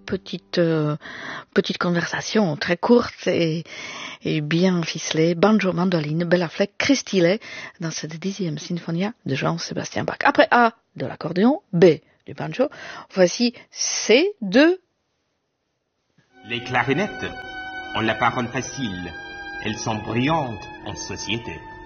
petite conversation très courte et bien ficelée. Banjo, mandoline, Bela Fleck, Christile dans cette 10e Sinfonia de Jean-Sébastien Bach. Après A de l'accordéon, B du banjo, voici C de... Les clarinettes ont la parole facile. Elles sont brillantes en société.